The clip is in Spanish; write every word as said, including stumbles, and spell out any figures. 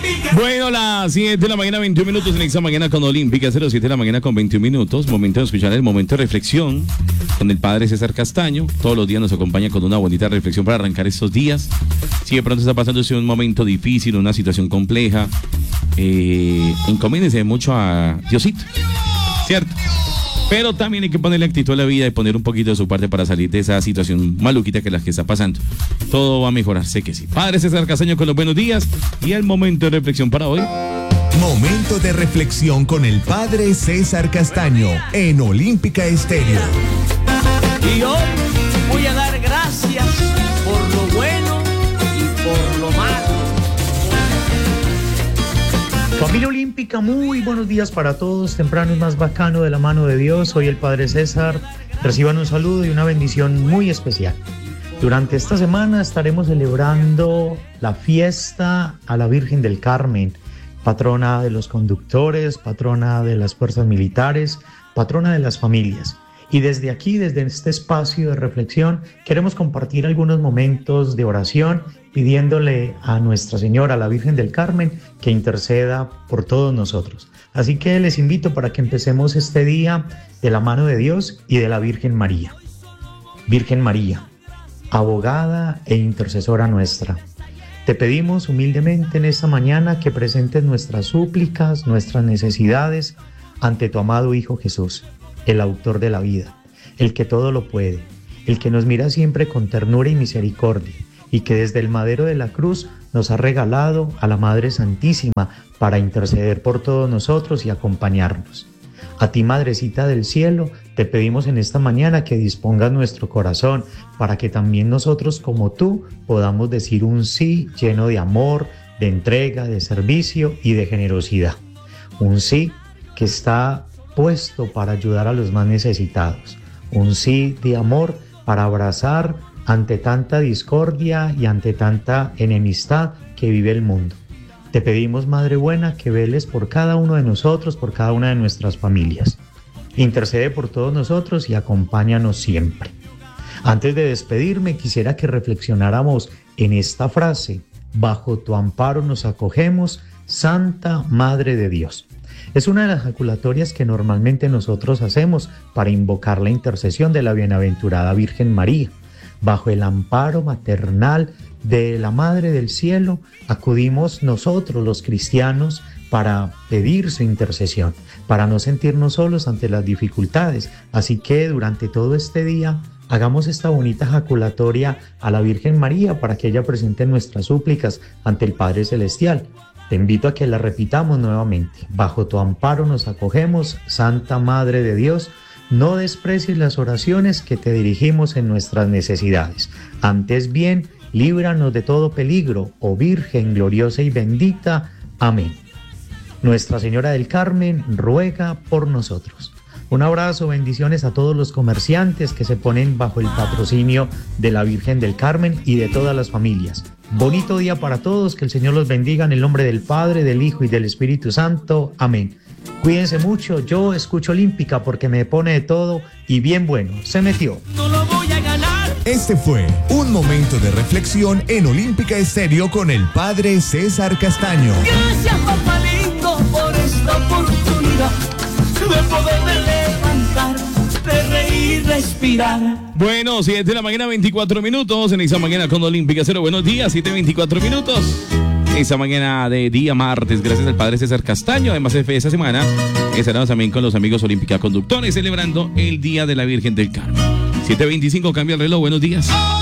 Bueno, las siete de la mañana, veintiún minutos en esta mañana con Olímpica, cero siete de la mañana con veintiún minutos. Momento de escuchar el momento de reflexión con el padre César Castaño. Todos los días nos acompaña con una bonita reflexión para arrancar estos días. Si de pronto está pasándose un momento difícil, una situación compleja, eh, encomiéndese mucho a Diosito, ¿cierto? Pero también hay que ponerle actitud a la vida y poner un poquito de su parte para salir de esa situación maluquita que es la que está pasando. Todo va a mejorar, sé que sí. Padre César Castaño con los buenos días y el momento de reflexión para hoy. Momento de reflexión con el padre César Castaño en Olímpica Estéreo. Y hoy voy a dar gracias por lo bueno y por lo malo. Familia Olímpica, muy buenos días para todos. Temprano y más bacano de la mano de Dios. Soy el Padre César. Reciban un saludo y una bendición muy especial. Durante esta semana estaremos celebrando la fiesta a la Virgen del Carmen, patrona de los conductores, patrona de las fuerzas militares, patrona de las familias. Y desde aquí, desde este espacio de reflexión, queremos compartir algunos momentos de oración pidiéndole a Nuestra Señora, a la Virgen del Carmen, que interceda por todos nosotros. Así que les invito para que empecemos este día de la mano de Dios y de la Virgen María. Virgen María, abogada e intercesora nuestra, te pedimos humildemente en esta mañana que presentes nuestras súplicas, nuestras necesidades ante tu amado Hijo Jesús, el autor de la vida, el que todo lo puede, el que nos mira siempre con ternura y misericordia, y que desde el madero de la cruz nos ha regalado a la Madre Santísima para interceder por todos nosotros y acompañarnos. A ti, Madrecita del Cielo, te pedimos en esta mañana que dispongas nuestro corazón para que también nosotros, como tú, podamos decir un sí lleno de amor, de entrega, de servicio y de generosidad. Un sí que está puesto para ayudar a los más necesitados. Un sí de amor para abrazar ante tanta discordia y ante tanta enemistad que vive el mundo. Te pedimos, Madre Buena, que veles por cada uno de nosotros, por cada una de nuestras familias. Intercede por todos nosotros y acompáñanos siempre. Antes de despedirme, quisiera que reflexionáramos en esta frase: bajo tu amparo nos acogemos, Santa Madre de Dios. Es una de las ejaculatorias que normalmente nosotros hacemos para invocar la intercesión de la bienaventurada Virgen María. Bajo el amparo maternal de la Madre del Cielo, acudimos nosotros los cristianos para pedir su intercesión, para no sentirnos solos ante las dificultades. Así que durante todo este día, hagamos esta bonita ejaculatoria a la Virgen María para que ella presente nuestras súplicas ante el Padre Celestial. Te invito a que la repitamos nuevamente. Bajo tu amparo nos acogemos, Santa Madre de Dios. No desprecies las oraciones que te dirigimos en nuestras necesidades. Antes bien, líbranos de todo peligro, oh Virgen gloriosa y bendita. Amén. Nuestra Señora del Carmen ruega por nosotros. Un abrazo, bendiciones a todos los comerciantes que se ponen bajo el patrocinio de la Virgen del Carmen y de todas las familias. Bonito día para todos, que el Señor los bendiga en el nombre del Padre, del Hijo y del Espíritu Santo. Amén. Cuídense mucho, yo escucho Olímpica porque me pone de todo y bien bueno, se metió. No lo voy a ganar. Este fue un momento de reflexión en Olímpica Estéreo con el padre César Castaño. Gracias, papá lindo, por esta oportunidad de poderme levantar, de reír, respirar. Bueno, siete de la mañana, veinticuatro minutos en esta mañana con Olímpica Cero. Buenos días, siete veinticuatro minutos. Esta mañana de día martes, gracias al padre César Castaño. Además, esta semana estaremos también con los amigos Olímpica Conductores celebrando el Día de la Virgen del Carmen. siete veinticinco, cambia el reloj. Buenos días.